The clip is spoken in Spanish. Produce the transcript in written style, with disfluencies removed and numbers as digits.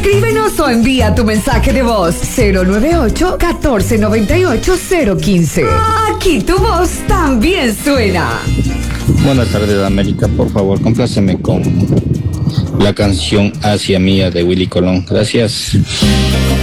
Escríbenos o envía tu mensaje de voz 098-1498-015. Aquí tu voz también suena. Buenas tardes, América. Por favor, compláceme con la canción Hacia Mía de Willy Colón. Gracias.